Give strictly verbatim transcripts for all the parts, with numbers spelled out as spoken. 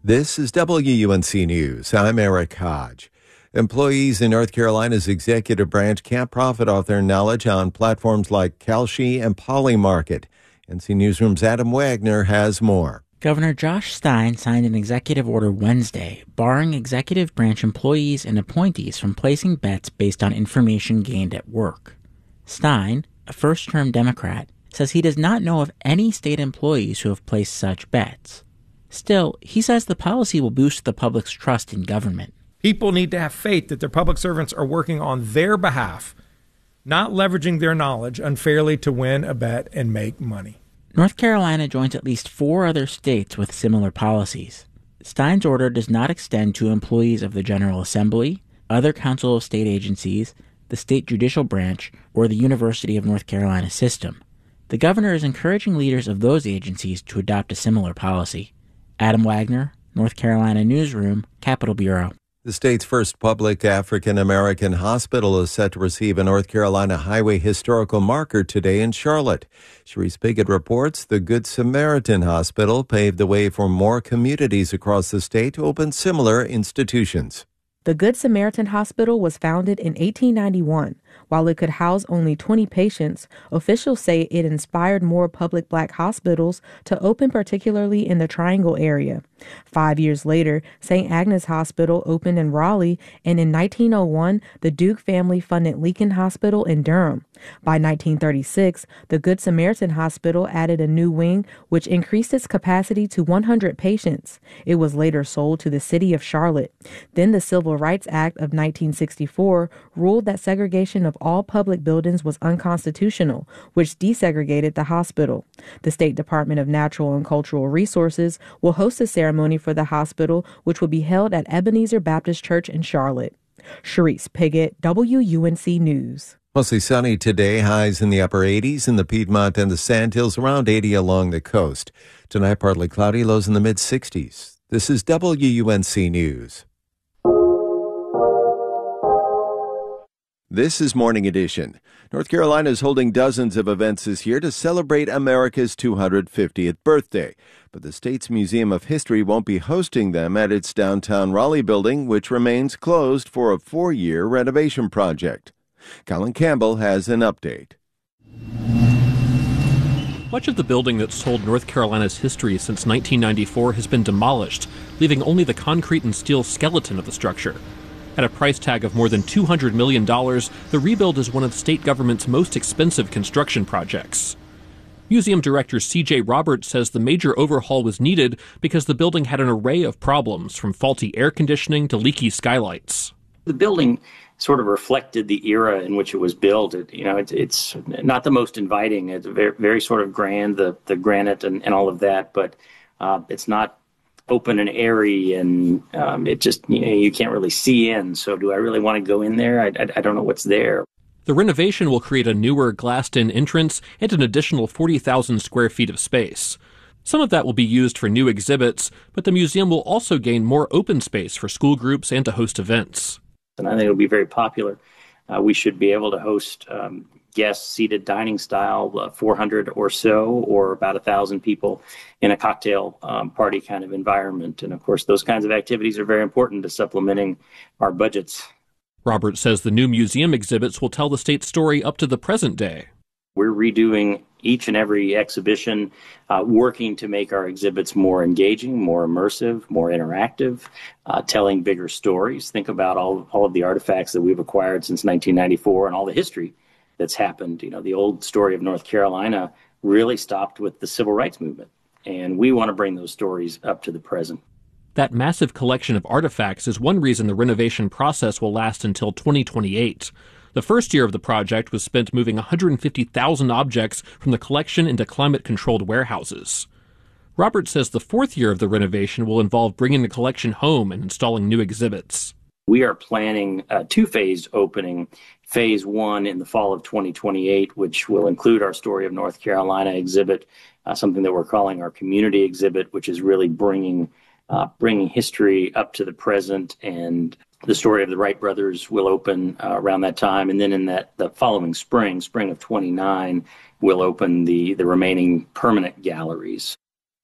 This is W U N C News. I'm Eric Hodge. Employees in North Carolina's executive branch can't profit off their knowledge on platforms like Kalshi and Polymarket. N C Newsroom's Adam Wagner has more. Governor Josh Stein signed an executive order Wednesday barring executive branch employees and appointees from placing bets based on information gained at work. Stein, a first-term Democrat, says he does not know of any state employees who have placed such bets. Still, he says the policy will boost the public's trust in government. People need to have faith that their public servants are working on their behalf, not leveraging their knowledge unfairly to win a bet and make money. North Carolina joins at least four other states with similar policies. Stein's order does not extend to employees of the General Assembly, other Council of State agencies, the state judicial branch, or the University of North Carolina system. The governor is encouraging leaders of those agencies to adopt a similar policy. Adam Wagner, North Carolina Newsroom, Capitol Bureau. The state's first public African-American hospital is set to receive a North Carolina Highway Historical Marker today in Charlotte. Sharice Piggott reports the Good Samaritan Hospital paved the way for more communities across the state to open similar institutions. The Good Samaritan Hospital was founded in eighteen ninety-one. While it could house only twenty patients, officials say it inspired more public black hospitals to open, particularly in the Triangle area. Five years later, Saint Agnes Hospital opened in Raleigh, and in nineteen oh one, the Duke family funded Lincoln Hospital in Durham. By nineteen thirty-six, the Good Samaritan Hospital added a new wing, which increased its capacity to one hundred patients. It was later sold to the city of Charlotte. Then the Civil Rights Act of nineteen sixty-four ruled that segregation of all public buildings was unconstitutional, which desegregated the hospital. The State Department of Natural and Cultural Resources will host a ceremony for the hospital, which will be held at Ebenezer Baptist Church in Charlotte. Sharice Piggott, W U N C News. Mostly sunny today, highs in the upper eighties in the Piedmont and the Sandhills, around eighty along the coast. Tonight, partly cloudy, lows in the mid-sixties. This is W U N C News. This is Morning Edition. North Carolina is holding dozens of events this year to celebrate America's two hundred fiftieth birthday. But the state's Museum of History won't be hosting them at its downtown Raleigh building, which remains closed for a four-year renovation project. Colin Campbell has an update. Much of the building that's told North Carolina's history since nineteen ninety-four has been demolished, leaving only the concrete and steel skeleton of the structure. At a price tag of more than two hundred million dollars, the rebuild is one of the state government's most expensive construction projects. Museum Director C J Roberts says the major overhaul was needed because the building had an array of problems, from faulty air conditioning to leaky skylights. The building sort of reflected the era in which it was built. It, you know, it, it's not the most inviting. It's very, very sort of grand, the, the granite and, and all of that, but uh, it's not open and airy, and um, it just, you know, you can't really see in. So do I really want to go in there? I, I, I don't know what's there. The renovation will create a newer glassed-in entrance and an additional forty thousand square feet of space. Some of that will be used for new exhibits, but the museum will also gain more open space for school groups and to host events. And I think it'll be very popular. Uh, we should be able to host um, guests seated dining style, uh, four hundred or so, or about one thousand people in a cocktail um, party kind of environment. And of course, those kinds of activities are very important to supplementing our budgets. Roberts says the new museum exhibits will tell the state's story up to the present day. We're redoing each and every exhibition, uh, working to make our exhibits more engaging, more immersive, more interactive, uh, telling bigger stories. Think about all, all of the artifacts that we've acquired since nineteen ninety-four and all the history that's happened. You know, the old story of North Carolina really stopped with the civil rights movement, and we want to bring those stories up to the present. That massive collection of artifacts is one reason the renovation process will last until twenty twenty-eight. The first year of the project was spent moving one hundred fifty thousand objects from the collection into climate-controlled warehouses. Roberts says the fourth year of the renovation will involve bringing the collection home and installing new exhibits. We are planning a two-phase opening. Phase one in the fall of twenty twenty-eight, which will include our Story of North Carolina exhibit, uh, something that we're calling our community exhibit, which is really bringing uh, bringing history up to the present. And the story of the Wright brothers will open uh, around that time. And then in that the following spring, spring of twenty-nine, we'll open the, the remaining permanent galleries.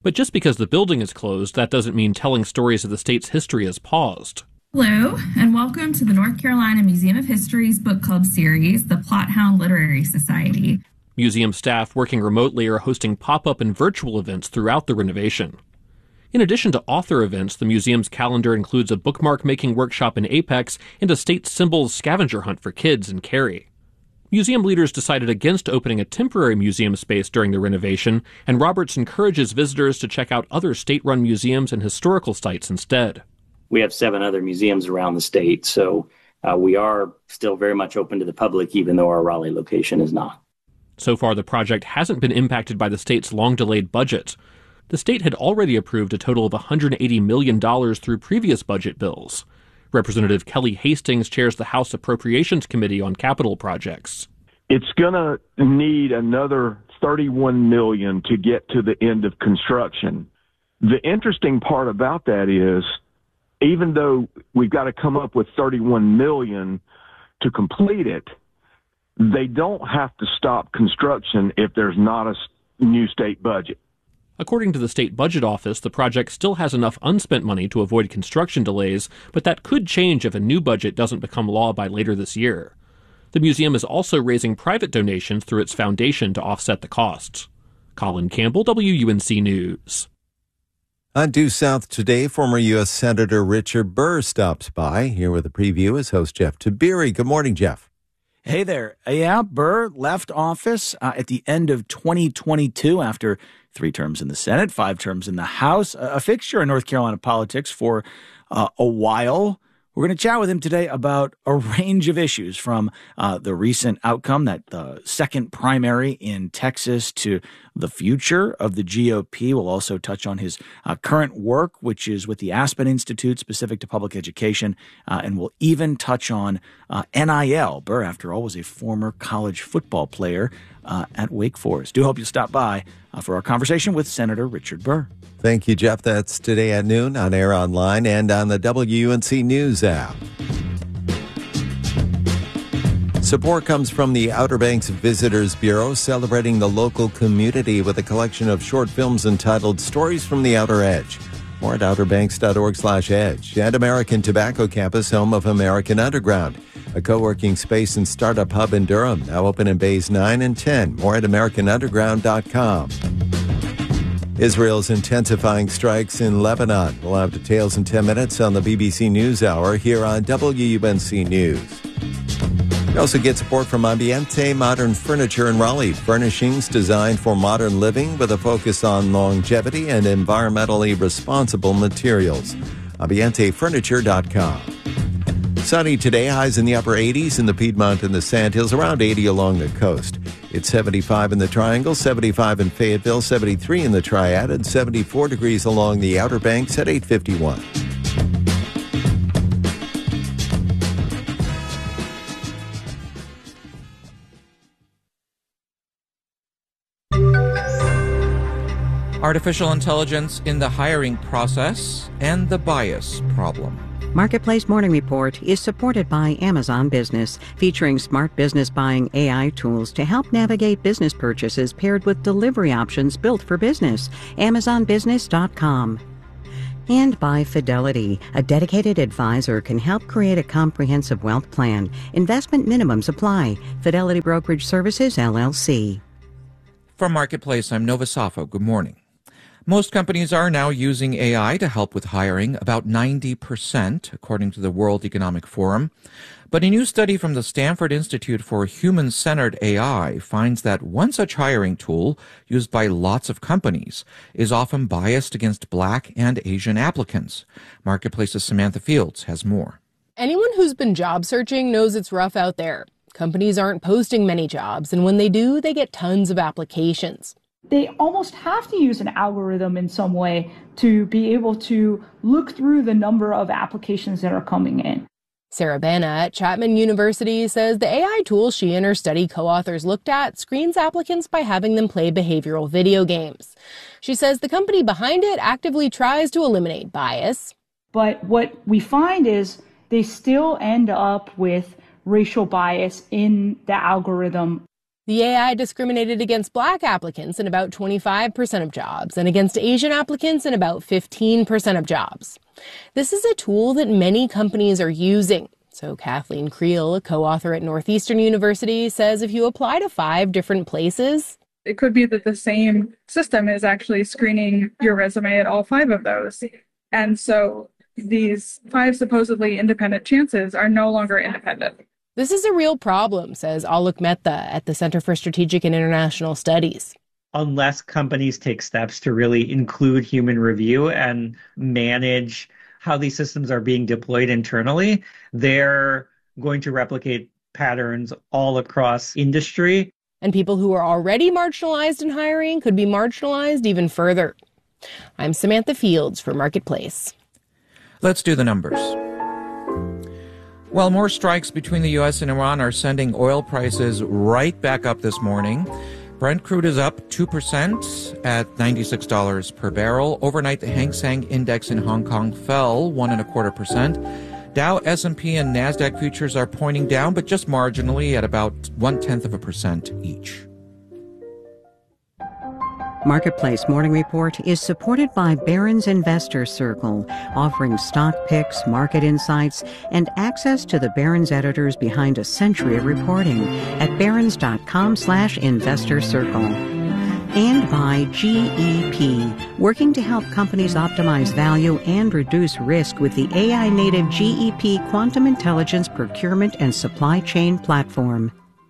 But just because the building is closed, that doesn't mean telling stories of the state's history is paused. Hello, and welcome to the North Carolina Museum of History's book club series, the Plothound Literary Society. Museum staff working remotely are hosting pop-up and virtual events throughout the renovation. In addition to author events, the museum's calendar includes a bookmark-making workshop in Apex and a state symbols scavenger hunt for kids in Cary. Museum leaders decided against opening a temporary museum space during the renovation, and Roberts encourages visitors to check out other state-run museums and historical sites instead. We have seven other museums around the state, so uh, we are still very much open to the public, even though our Raleigh location is not. So far, the project hasn't been impacted by the state's long-delayed budget. The state had already approved a total of one hundred eighty million dollars through previous budget bills. Representative Kelly Hastings chairs the House Appropriations Committee on Capital Projects. It's going to need another thirty-one million dollars to get to the end of construction. The interesting part about that is, even though we've got to come up with thirty-one million dollars to complete it, they don't have to stop construction if there's not a new state budget. According to the state budget office, the project still has enough unspent money to avoid construction delays, but that could change if a new budget doesn't become law by later this year. The museum is also raising private donations through its foundation to offset the costs. Colin Campbell, W U N C News. On Due South today, former U S Senator Richard Burr stops by. Here with a preview is host Jeff Tiberi. Good morning, Jeff. Hey there. Yeah, Burr left office uh, at the end of twenty twenty-two after three terms in the Senate, five terms in the House, a fixture in North Carolina politics for uh, a while. We're going to chat with him today about a range of issues, from uh, the recent outcome, that uh, second primary in Texas, to the future of the G O P. We'll also touch on his uh, current work, which is with the Aspen Institute, specific to public education, uh, and we'll even touch on uh, N I L. Burr, after all, was a former college football player uh, at Wake Forest. Do hope you'll stop by uh, for our conversation with Senator Richard Burr. Thank you, Jeff. That's today at noon on air, online, and on the W U N C News app. Support comes from the Outer Banks Visitors Bureau, celebrating the local community with a collection of short films entitled Stories from the Outer Edge. More at outerbanks.org slash edge. And American Tobacco Campus, home of American Underground, a co-working space and startup hub in Durham, now open in bays nine and ten. More at american underground dot com. Israel's intensifying strikes in Lebanon. We'll have details in ten minutes on the B B C News Hour here on W U N C News. You also get support from Ambiente Modern Furniture in Raleigh, furnishings designed for modern living with a focus on longevity and environmentally responsible materials. ambiente furniture dot com. Sunny today, highs in the upper eighties in the Piedmont and the Sandhills, around eighty along the coast. It's seventy-five in the Triangle, seventy-five in Fayetteville, seventy-three in the Triad, and seventy-four degrees along the Outer Banks at eight fifty-one. Artificial intelligence in the hiring process and the bias problem. Marketplace Morning Report is supported by Amazon Business, featuring smart business buying A I tools to help navigate business purchases paired with delivery options built for business. amazon business dot com. And by Fidelity, a dedicated advisor can help create a comprehensive wealth plan. Investment minimums apply. Fidelity Brokerage Services, L L C. From Marketplace, I'm Nova Safo. Good morning. Most companies are now using A I to help with hiring, about ninety percent, according to the World Economic Forum. But a new study from the Stanford Institute for Human-Centered A I finds that one such hiring tool, used by lots of companies, is often biased against Black and Asian applicants. Marketplace's Samantha Fields has more. Anyone who's been job searching knows it's rough out there. Companies aren't posting many jobs, and when they do, they get tons of applications. They almost have to use an algorithm in some way to be able to look through the number of applications that are coming in. Sarah Bana at Chapman University says the A I tool she and her study co-authors looked at screens applicants by having them play behavioral video games. She says the company behind it actively tries to eliminate bias. But what we find is they still end up with racial bias in the algorithm. The A I discriminated against black applicants in about twenty-five percent of jobs and against Asian applicants in about fifteen percent of jobs. This is a tool that many companies are using. So Kathleen Creel, a co-author at Northeastern University, says if you apply to five different places, it could be that the same system is actually screening your resume at all five of those. And so these five supposedly independent chances are no longer independent. This is a real problem, says Alok Mehta at the Center for Strategic and International Studies. Unless companies take steps to really include human review and manage how these systems are being deployed internally, they're going to replicate patterns all across industry. And people who are already marginalized in hiring could be marginalized even further. I'm Samantha Fields for Marketplace. Let's do the numbers. Well, more strikes between the U S and Iran are sending oil prices right back up this morning. Brent crude is up two percent at ninety-six dollars per barrel. Overnight, the Hang Seng Index in Hong Kong fell one and a quarter percent. Dow, S and P, and NASDAQ futures are pointing down, but just marginally at about one-tenth of a percent each. Marketplace Morning Report is supported by Barron's Investor Circle, offering stock picks, market insights, and access to the Barron's editors behind a century of reporting at barrons.com slash investor circle. And by G E P, working to help companies optimize value and reduce risk with the A I-native G E P Quantum Intelligence Procurement and Supply Chain Platform.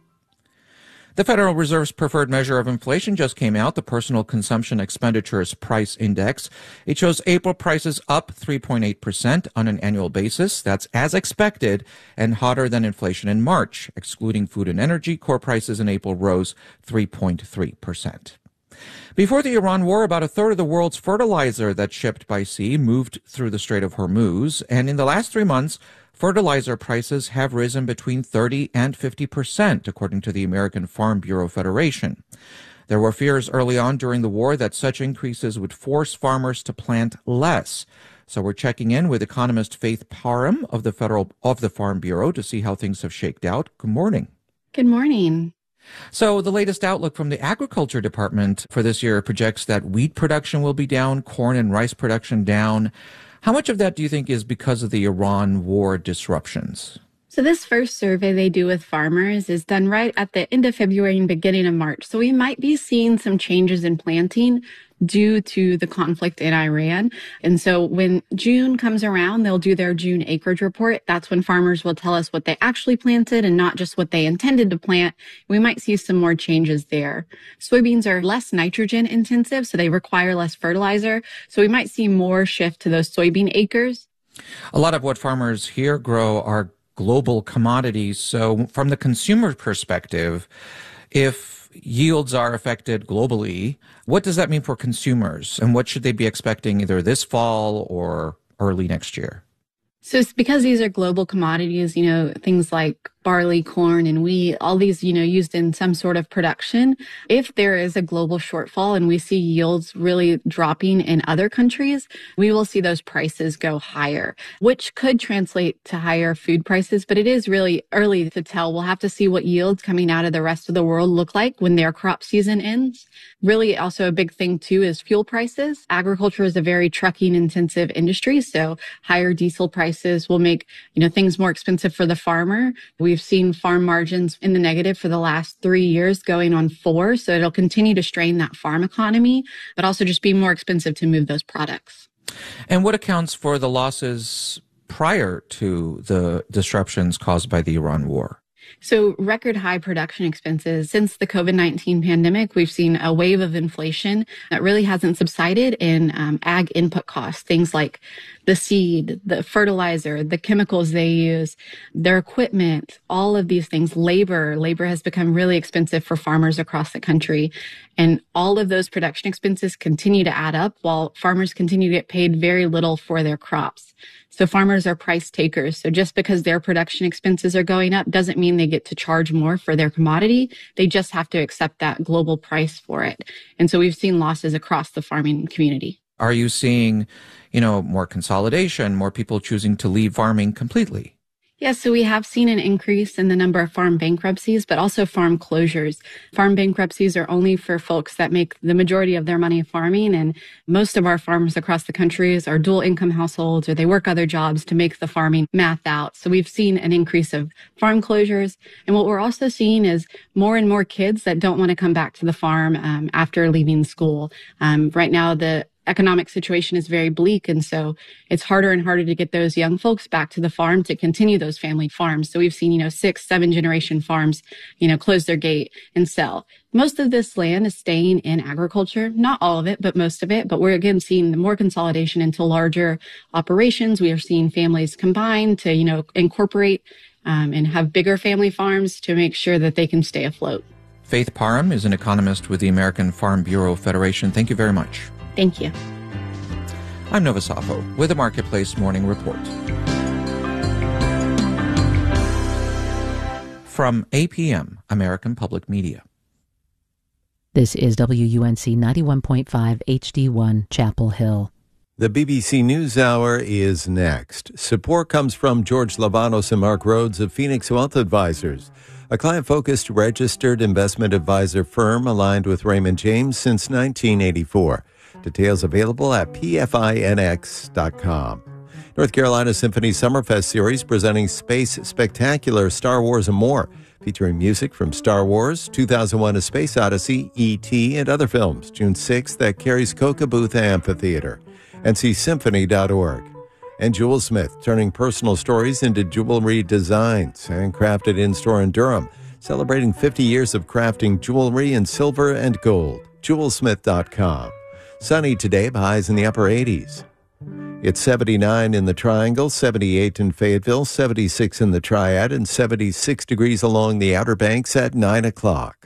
The Federal Reserve's preferred measure of inflation just came out, the Personal Consumption Expenditures Price Index. It shows April prices up three point eight percent on an annual basis. That's as expected and hotter than inflation in March. Excluding food and energy, core prices in April rose three point three percent. Before the Iran war, about a third of the world's fertilizer that's shipped by sea moved through the Strait of Hormuz. And in the last three months, fertilizer prices have risen between thirty and fifty percent, according to the American Farm Bureau Federation. There were fears early on during the war that such increases would force farmers to plant less. So we're checking in with economist Faith Parham of the Federal of the Farm Bureau to see how things have shaked out. Good morning. Good morning. So the latest outlook from the Agriculture Department for this year projects that wheat production will be down, corn and rice production down. How much of that do you think is because of the Iran war disruptions? So this first survey they do with farmers is done right at the end of February and beginning of March. So we might be seeing some changes in planting due to the conflict in Iran. And so when June comes around, they'll do their June acreage report. That's when farmers will tell us what they actually planted and not just what they intended to plant. We might see some more changes there. Soybeans are less nitrogen intensive, so they require less fertilizer. So we might see more shift to those soybean acres. A lot of what farmers here grow are global commodities. So from the consumer perspective, if yields are affected globally, what does that mean for consumers? And what should they be expecting either this fall or early next year? So it's because these are global commodities, you know, things like barley, corn, and wheat, all these, you know, used in some sort of production. If there is a global shortfall and we see yields really dropping in other countries, we will see those prices go higher, which could translate to higher food prices. But it is really early to tell. We'll have to see what yields coming out of the rest of the world look like when their crop season ends. Really, also a big thing, too, is fuel prices. Agriculture is a very trucking intensive industry. So higher diesel prices will make, you know, things more expensive for the farmer. We've seen farm margins in the negative for the last three years going on four. So it'll continue to strain that farm economy, but also just be more expensive to move those products. And what accounts for the losses prior to the disruptions caused by the Iran war? So record high production expenses. Since the COVID nineteen pandemic, we've seen a wave of inflation that really hasn't subsided in um, ag input costs, things like the seed, the fertilizer, the chemicals they use, their equipment, all of these things, labor. Labor has become really expensive for farmers across the country. And all of those production expenses continue to add up while farmers continue to get paid very little for their crops. So farmers are price takers. So just because their production expenses are going up doesn't mean they get to charge more for their commodity. They just have to accept that global price for it. And so we've seen losses across the farming community. Are you seeing, you know, more consolidation, more people choosing to leave farming completely? Yeah, so we have seen an increase in the number of farm bankruptcies, but also farm closures. Farm bankruptcies are only for folks that make the majority of their money farming, and most of our farmers across the country are dual income households, or they work other jobs to make the farming math out. So we've seen an increase of farm closures. And what we're also seeing is more and more kids that don't want to come back to the farm um, after leaving school. Um, right now, the economic situation is very bleak. And so it's harder and harder to get those young folks back to the farm to continue those family farms. So we've seen, you know, six, seven generation farms, you know, close their gate and sell. Most of this land is staying in agriculture, not all of it, but most of it. But we're again seeing more consolidation into larger operations. We are seeing families combine to, you know, incorporate um, and have bigger family farms to make sure that they can stay afloat. Faith Parham is an economist with the American Farm Bureau Federation. Thank you very much. Thank you. I'm Nova Safo with a Marketplace Morning Report. From A P M, American Public Media. This is W U N C ninety-one point five H D one, Chapel Hill. The B B C NewsHour is next. Support comes from George Lavanos and Mark Rhodes of Phoenix Wealth Advisors, a client-focused registered investment advisor firm aligned with Raymond James since nineteen eighty-four. Details available at P F I N X dot com. North Carolina Symphony Summerfest Series presenting Space Spectacular, Star Wars and more, featuring music from Star Wars, two thousand one: A Space Odyssey, E T, and other films, June sixth at Carrie's Cocabooth Amphitheater. N C Symphony dot org. And Jewelsmith, turning personal stories into jewelry designs, handcrafted in-store in Durham, celebrating fifty years of crafting jewelry in silver and gold. Jewelsmith dot com. Sunny today, highs in the upper eighties. It's seventy-nine in the Triangle, seventy-eight in Fayetteville, seventy-six in the Triad, and seventy-six degrees along the Outer Banks at nine o'clock.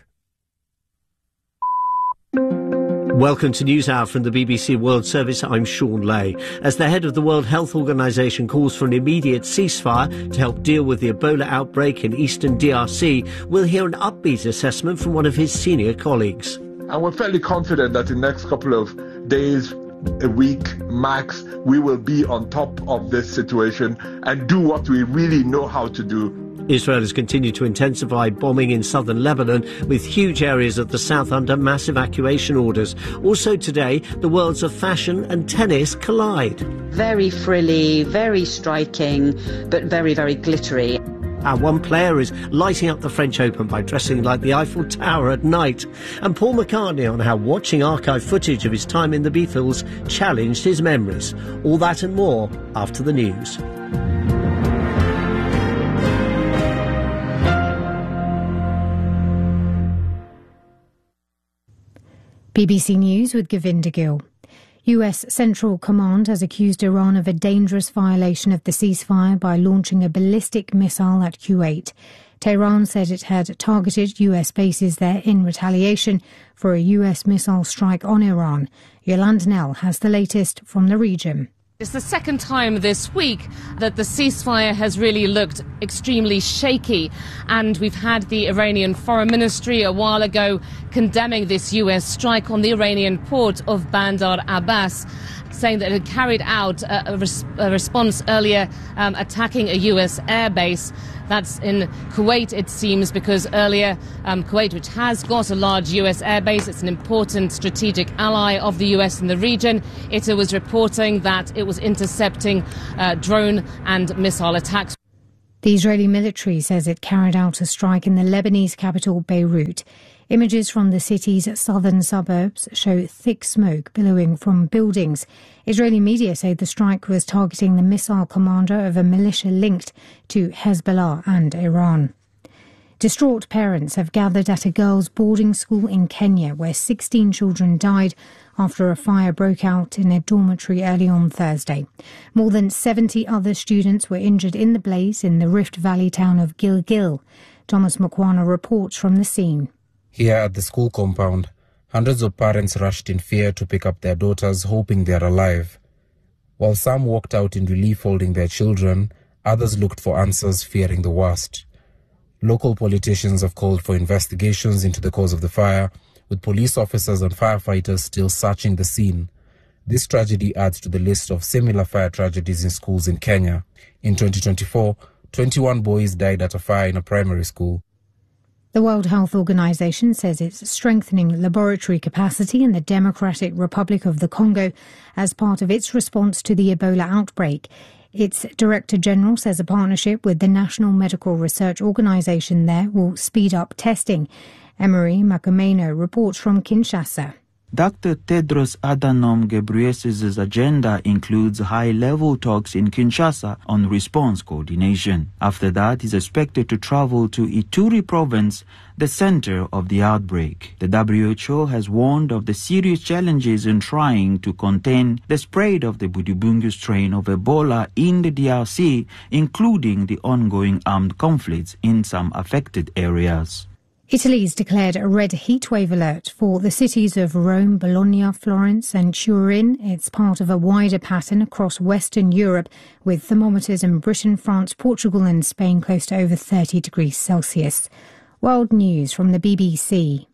Welcome to NewsHour from the B B C World Service. I'm Sean Lay. As the head of the World Health Organization calls for an immediate ceasefire to help deal with the Ebola outbreak in eastern D R C, we'll hear an upbeat assessment from one of his senior colleagues. And we're fairly confident that in the next couple of days, a week max, we will be on top of this situation and do what we really know how to do. Israel has continued to intensify bombing in southern Lebanon, with huge areas of the south under mass evacuation orders. Also today, the worlds of fashion and tennis collide. Very frilly, very striking, but very, very glittery. Our one player is lighting up the French Open by dressing like the Eiffel Tower at night. And Paul McCartney on how watching archive footage of his time in the Beatles challenged his memories. All that and more after the news. B B C News with Govinda Gill. U S Central Command has accused Iran of a dangerous violation of the ceasefire by launching a ballistic missile at Kuwait. Tehran said it had targeted U S bases there in retaliation for a U S missile strike on Iran. Yolande Knell has the latest from the region. It's the second time this week that the ceasefire has really looked extremely shaky, and we've had the Iranian Foreign Ministry a while ago condemning this U S strike on the Iranian port of Bandar Abbas, saying that it had carried out a, a, res- a response earlier um, attacking a U S airbase. That's in Kuwait, it seems, because earlier um, Kuwait, which has got a large U S airbase, it's an important strategic ally of the U S in the region, it was reporting that it was intercepting uh, drone and missile attacks. The Israeli military says it carried out a strike in the Lebanese capital, Beirut. Images from the city's southern suburbs show thick smoke billowing from buildings. Israeli media say the strike was targeting the missile commander of a militia linked to Hezbollah and Iran. Distraught parents have gathered at a girls' boarding school in Kenya, where sixteen children died after a fire broke out in a dormitory early on Thursday. More than seventy other students were injured in the blaze in the Rift Valley town of Gilgil. Thomas Mukwana reports from the scene. Here at the school compound, hundreds of parents rushed in fear to pick up their daughters, hoping they are alive. While some walked out in relief holding their children, others looked for answers, fearing the worst. Local politicians have called for investigations into the cause of the fire, with police officers and firefighters still searching the scene. This tragedy adds to the list of similar fire tragedies in schools in Kenya. In twenty twenty-four, twenty-one boys died at a fire in a primary school. The World Health Organization says it's strengthening laboratory capacity in the Democratic Republic of the Congo as part of its response to the Ebola outbreak. Its Director General says a partnership with the National Medical Research Organization there will speed up testing. Emery Makameno reports from Kinshasa. Doctor Tedros Adhanom Ghebreyesus' agenda includes high-level talks in Kinshasa on response coordination. After that, he's expected to travel to Ituri province, the center of the outbreak. The W H O has warned of the serious challenges in trying to contain the spread of the Budibungu strain of Ebola in the D R C, including the ongoing armed conflicts in some affected areas. Italy's declared a red heatwave alert for the cities of Rome, Bologna, Florence and Turin. It's part of a wider pattern across Western Europe, with thermometers in Britain, France, Portugal and Spain close to over thirty degrees Celsius. World News from the B B C.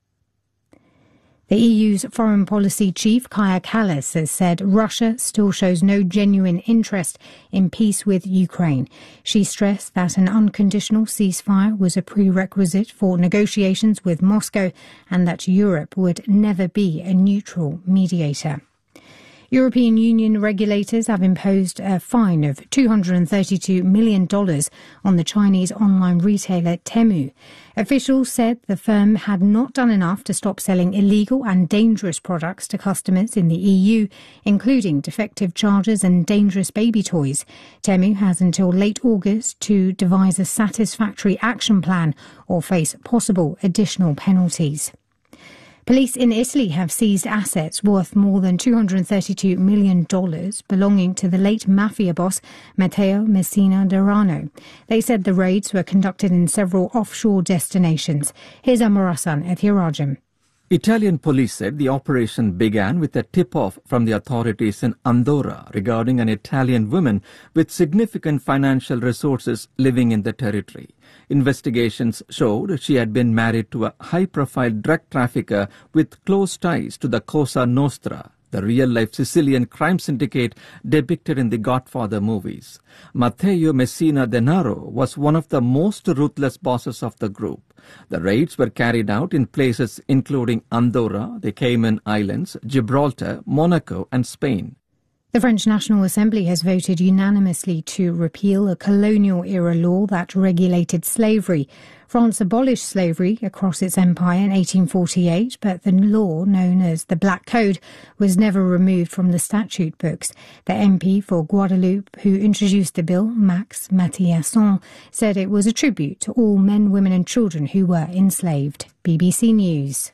The E U's foreign policy chief, Kaja Kallas, has said Russia still shows no genuine interest in peace with Ukraine. She stressed that an unconditional ceasefire was a prerequisite for negotiations with Moscow and that Europe would never be a neutral mediator. European Union regulators have imposed a fine of two hundred thirty-two million dollars on the Chinese online retailer Temu. Officials said the firm had not done enough to stop selling illegal and dangerous products to customers in the E U, including defective chargers and dangerous baby toys. Temu has until late August to devise a satisfactory action plan or face possible additional penalties. Police in Italy have seized assets worth more than two hundred thirty-two million dollars belonging to the late mafia boss Matteo Messina Denaro. They said the raids were conducted in several offshore destinations. Here's Amarasan Ethirajam. Italian police said the operation began with a tip-off from the authorities in Andorra regarding an Italian woman with significant financial resources living in the territory. Investigations showed she had been married to a high-profile drug trafficker with close ties to the Cosa Nostra, the real-life Sicilian crime syndicate depicted in the Godfather movies. Matteo Messina Denaro was one of the most ruthless bosses of the group. The raids were carried out in places including Andorra, the Cayman Islands, Gibraltar, Monaco and Spain. The French National Assembly has voted unanimously to repeal a colonial-era law that regulated slavery. France abolished slavery across its empire in eighteen forty-eight, but the law, known as the Black Code, was never removed from the statute books. The M P for Guadeloupe, who introduced the bill, Max Mathiasson, said it was a tribute to all men, women and children who were enslaved. B B C News.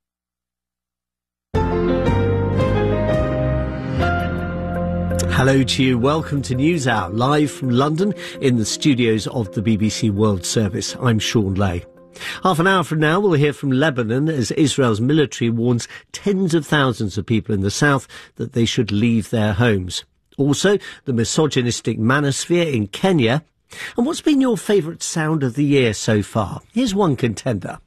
Hello to you. Welcome to News Hour, live from London in the studios of the B B C World Service. I'm Sean Lay. Half an hour from now, we'll hear from Lebanon as Israel's military warns tens of thousands of people in the south that they should leave their homes. Also, the misogynistic manosphere in Kenya. And what's been your favourite sound of the year so far? Here's one contender.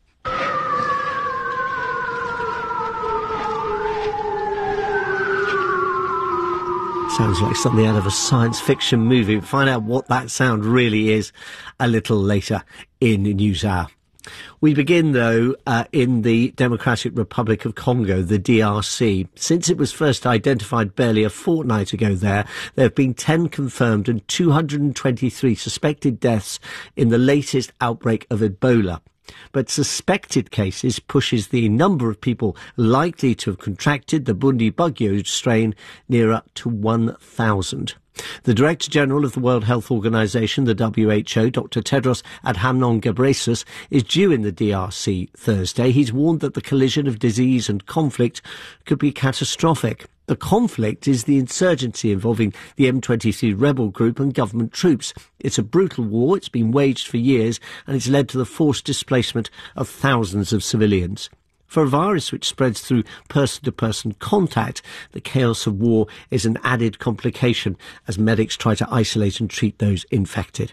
Sounds like something out of a science fiction movie. We'll find out what that sound really is a little later in News Hour. We begin, though, uh, in the Democratic Republic of Congo, the D R C. Since it was first identified barely a fortnight ago there, there have been ten confirmed and two hundred twenty-three suspected deaths in the latest outbreak of Ebola. But suspected cases pushes the number of people likely to have contracted the Bundibugyo strain nearer to one thousand. The Director General of the World Health Organization, the W H O, Doctor Tedros Adhanom Ghebreyesus, is due in the D R C Thursday. He's warned that the collision of disease and conflict could be catastrophic. The conflict is the insurgency involving the M twenty-three rebel group and government troops. It's a brutal war. It's been waged for years and it's led to the forced displacement of thousands of civilians. For a virus which spreads through person-to-person contact, the chaos of war is an added complication as medics try to isolate and treat those infected.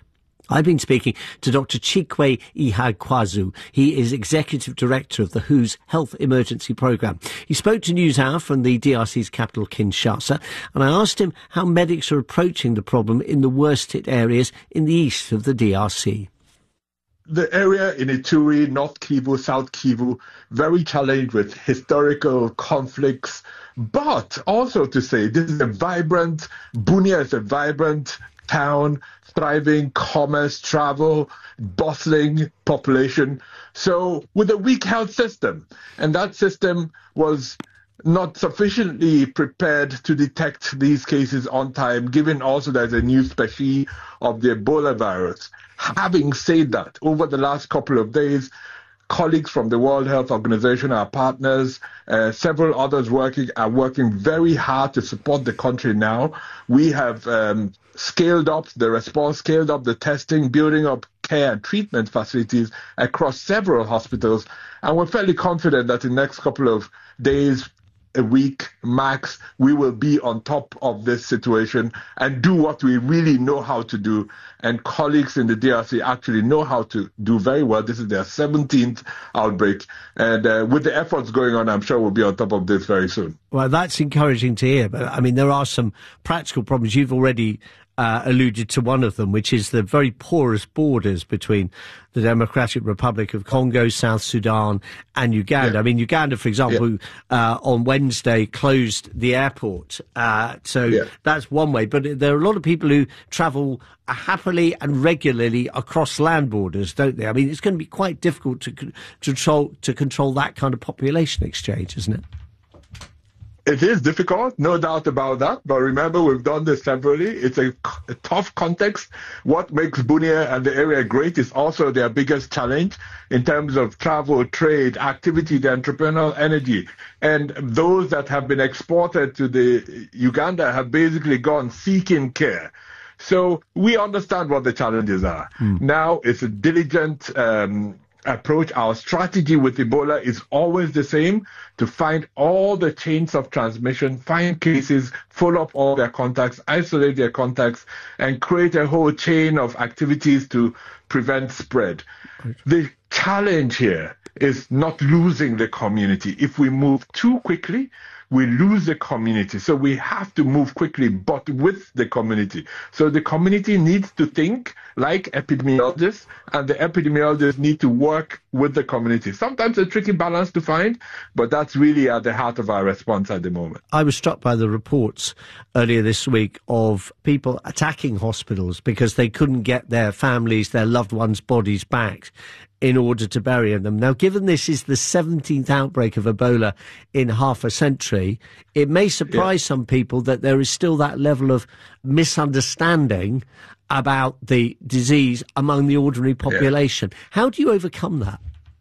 I've been speaking to Doctor Chikwe Ihagwazu. He is Executive Director of the W H O's Health Emergency Programme. He spoke to NewsHour from the D R C's capital, Kinshasa, and I asked him how medics are approaching the problem in the worst-hit areas in the east of the D R C. The area in Ituri, North Kivu, South Kivu, very challenged with historical conflicts, but also to say this is a vibrant, Bunia is a vibrant town, thriving commerce, travel, bustling population. So with a weak health system, and that system was not sufficiently prepared to detect these cases on time, given also there's a new species of the Ebola virus. Having said that, over the last couple of days, colleagues from the World Health Organization, our partners, uh, several others working are working very hard to support the country now. We have um, scaled up the response, scaled up the testing, building up care and treatment facilities across several hospitals. And we're fairly confident that in the next couple of days, a week max, we will be on top of this situation and do what we really know how to do. And colleagues in the D R C actually know how to do very well. This is their seventeenth outbreak. And uh, with the efforts going on, I'm sure we'll be on top of this very soon. Well, that's encouraging to hear. But I mean, there are some practical problems. You've already Uh, alluded to one of them, which is the very porous borders between the Democratic Republic of Congo, South Sudan and Uganda. Yeah. I mean, Uganda, for example, yeah. uh, on Wednesday closed the airport. Uh, so yeah. that's one way. But there are a lot of people who travel happily and regularly across land borders, don't they? I mean, it's going to be quite difficult to, to control, to control that kind of population exchange, isn't it? It is difficult, no doubt about that. But remember, we've done this severally. It's a, a tough context. What makes Bunia and the area great is also their biggest challenge in terms of travel, trade, activity, the entrepreneurial energy. And those that have been exported to the Uganda have basically gone seeking care. So we understand what the challenges are. Mm. Now it's a diligent um approach. Our strategy with Ebola is always the same: to find all the chains of transmission, find cases, follow up all their contacts, isolate their contacts, and create a whole chain of activities to prevent spread. Right. The challenge here is not losing the community. If we move too quickly, we lose the community. So we have to move quickly, but with the community. So the community needs to think like epidemiologists, and the epidemiologists need to work with the community. Sometimes a tricky balance to find, but that's really at the heart of our response at the moment. I was struck by the reports earlier this week of people attacking hospitals because they couldn't get their families, their loved ones' bodies back in order to bury them. Now, given this is the seventeenth outbreak of Ebola in half a century, it may surprise yeah. some people that there is still that level of misunderstanding about the disease among the ordinary population. Yeah. How do you overcome that?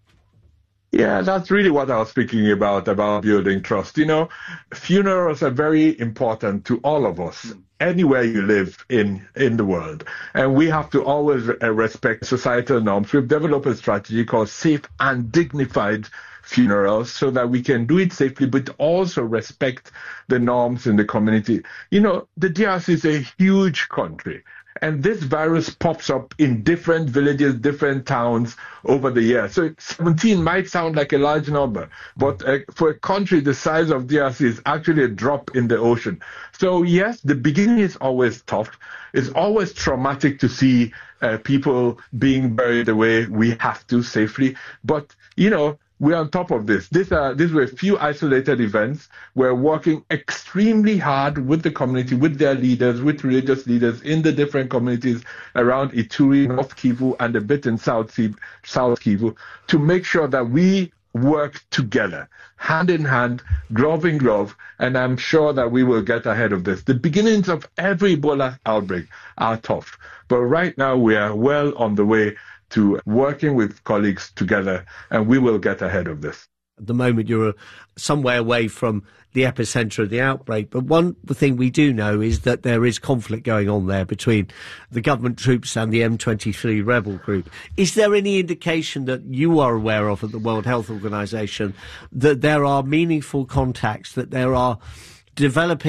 Yeah, that's really what I was speaking about, about building trust. You know, funerals are very important to all of us, anywhere you live in, in the world. And we have to always uh, respect societal norms. We've developed a strategy called Safe and Dignified Funerals so that we can do it safely, but also respect the norms in the community. You know, the D R C is a huge country. And this virus pops up in different villages, different towns over the year. So seventeen might sound like a large number, but uh, for a country the size of D R C is actually a drop in the ocean. So yes, the beginning is always tough. It's always traumatic to see uh, people being buried the way we have to safely. But, you know, we're on top of this. These are, these were a few isolated events. We're working extremely hard with the community, with their leaders, with religious leaders in the different communities around Ituri, North Kivu, and a bit in South, South Kivu to make sure that we work together, hand in hand, glove in glove, and I'm sure that we will get ahead of this. The beginnings of every Ebola outbreak are tough, but right now we are well on the way to working with colleagues together, and we will get ahead of this. At the moment, you're some way away from the epicenter of the outbreak. But one thing we do know is that there is conflict going on there between the government troops and the M twenty-three rebel group. Is there any indication that you are aware of at the World Health Organization that there are meaningful contacts, that there are developing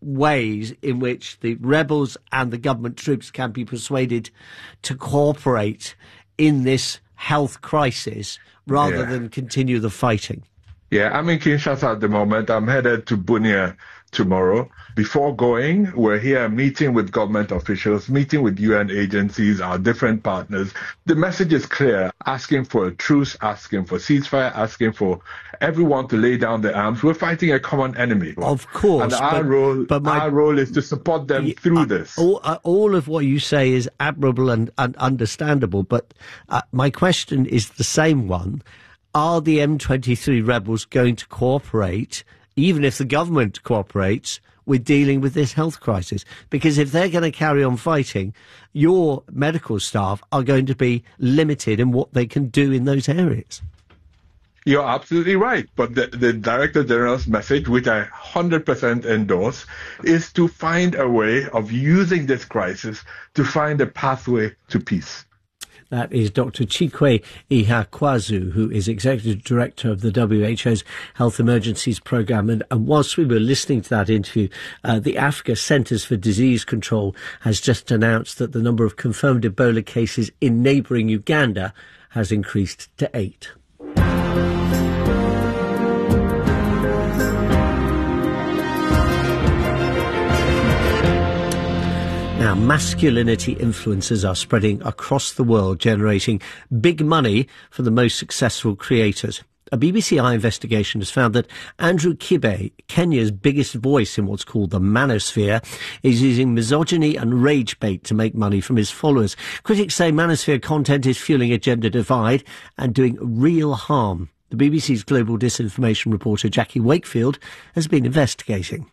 ways in which the rebels and the government troops can be persuaded to cooperate in this health crisis rather Yeah. than continue the fighting? Yeah, I'm in Kinshasa at the moment. I'm headed to Bunia tomorrow. Before going, we're here meeting with government officials, meeting with U N agencies, our different partners. The message is clear, asking for a truce, asking for ceasefire, asking for everyone to lay down their arms. We're fighting a common enemy. Of course. And our, but, role, but my, our role is to support them through uh, this. All, uh, all of what you say is admirable and, and understandable, but uh, my question is the same one. Are the M twenty-three rebels going to cooperate, even if the government cooperates, with dealing with this health crisis? Because if they're going to carry on fighting, your medical staff are going to be limited in what they can do in those areas. You're absolutely right. But the, the Director General's message, which I one hundred percent endorse, is to find a way of using this crisis to find a pathway to peace. That is Doctor Chikwe Ihakwazu, who is Executive Director of the W H O's Health Emergencies Programme. And, and whilst we were listening to that interview, uh, the Africa Centres for Disease Control has just announced that the number of confirmed Ebola cases in neighbouring Uganda has increased to eight. Now, masculinity influencers are spreading across the world, generating big money for the most successful creators. A B B C I investigation has found that Andrew Kibe, Kenya's biggest voice in what's called the manosphere, is using misogyny and rage bait to make money from his followers. Critics say manosphere content is fueling a gender divide and doing real harm. The B B C's global disinformation reporter Jackie Wakefield has been investigating.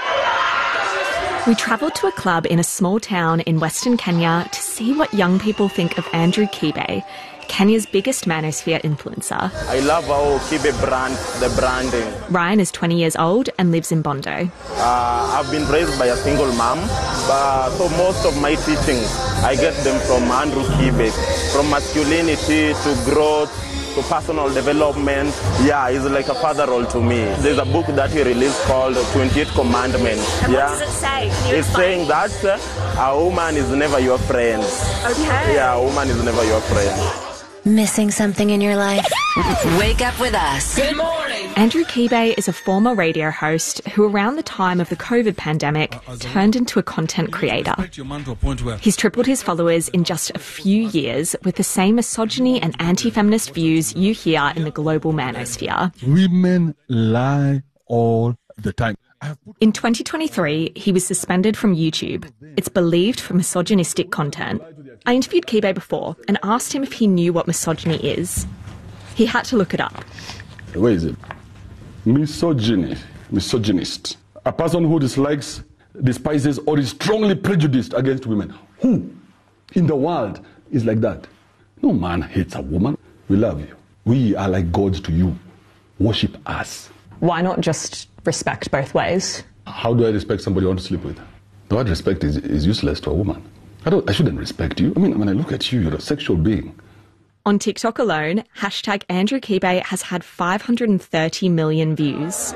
We travelled to a club in a small town in Western Kenya to see what young people think of Andrew Kibe, Kenya's biggest manosphere influencer. I love how Kibe brand, the branding. Ryan is twenty years old and lives in Bondo. Uh, I've been raised by a single mom, but so most of my teachings, I get them from Andrew Kibe, from masculinity to growth, to personal development. Yeah, he's like a father role to me. There's a book that he released called twenty-eight Commandments. And yeah. what does it say? Can you It's explain? saying that uh, a woman is never your friend. Okay. Yeah, a woman is never your friend. Missing something in your life? Wake up with us. Good morning. Andrew Kibe is a former radio host who around the time of the COVID pandemic turned into a content creator. He's tripled his followers in just a few years with the same misogyny and anti-feminist views you hear in the global manosphere. Women lie all the time. In twenty twenty-three, he was suspended from YouTube. It's believed for misogynistic content. I interviewed Kibe before and asked him if he knew what misogyny is. He had to look it up. Where is it? Misogyny, misogynist. A person who dislikes, despises, or is strongly prejudiced against women. Who in the world is like that? No man hates a woman. We love you. We are like gods to you. Worship us. Why not just respect both ways? How do I respect somebody I want to sleep with? The word respect is, is useless to a woman. I don't. I shouldn't respect you. I mean, when I look at you, you're a sexual being. On TikTok alone, hashtag Andrew Kibe has had five hundred thirty million views.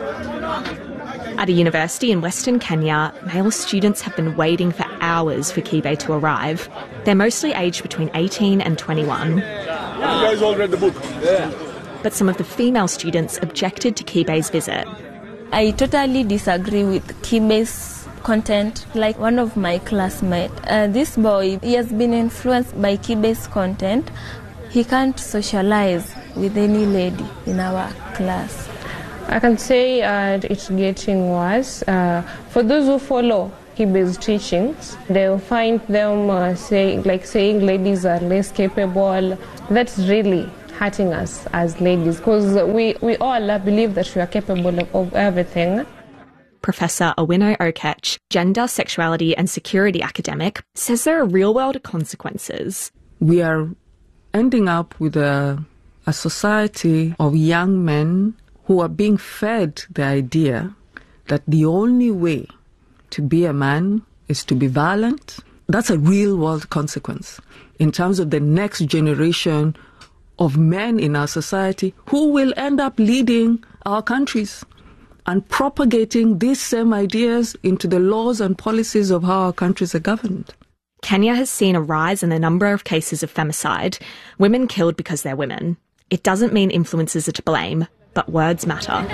At a university in Western Kenya, male students have been waiting for hours for Kibe to arrive. They're mostly aged between eighteen and twenty-one. You guys all read the book? Yeah. But some of the female students objected to Kibe's visit. I totally disagree with Kibe's content. Like one of my classmates, uh, this boy, he has been influenced by Kibe's content. He can't socialize with any lady in our class. I can say uh, it's getting worse. Uh, for those who follow Kibe's teachings, they'll find them uh, saying, like saying ladies are less capable. That's really hurting us as ladies, because we, we all uh, believe that we are capable of, of everything. Professor Owino Okech, gender, sexuality and security academic, says there are real-world consequences. We are ending up with a, a society of young men who are being fed the idea that the only way to be a man is to be violent. That's a real-world consequence in terms of the next generation of men in our society who will end up leading our countries. and propagating these same ideas into the laws and policies of how our countries are governed. Kenya has seen a rise in the number of cases of femicide, women killed because they're women. It doesn't mean influencers are to blame, but words matter.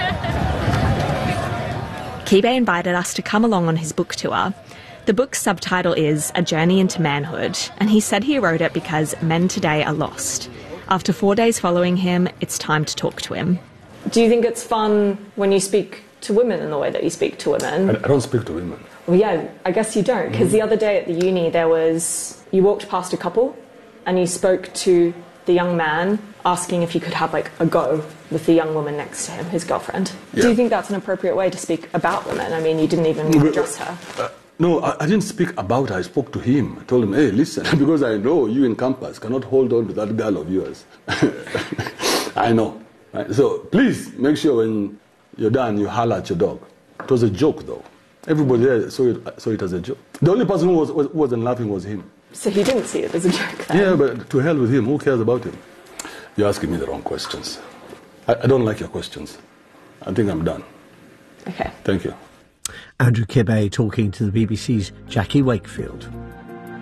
Kibe invited us to come along on his book tour. The book's subtitle is A Journey into Manhood, and he said he wrote it because men today are lost. After four days following him, it's time to talk to him. Do you think it's fun when you speak to women in the way that you speak to women? I, I don't speak to women. Well, yeah, I guess you don't, because mm. the other day at the uni there was, you walked past a couple and you spoke to the young man asking if you could have like a go with the young woman next to him, his girlfriend. Yeah. Do you think that's an appropriate way to speak about women? I mean, you didn't even but, address her. Uh, no, I, I didn't speak about her. I spoke to him. I told him, hey, listen, because I know you in campus cannot hold on to that girl of yours. I know. Right? So please make sure when you're done, you holler at your dog. It was a joke, though. Everybody there saw it, saw it as a joke. The only person who was, was, wasn't laughing was him. So he didn't see it as a joke then? Yeah, but to hell with him. Who cares about him? You're asking me the wrong questions. I, I don't like your questions. I think I'm done. Okay. Thank you. Andrew Kibe talking to the B B C's Jackie Wakefield.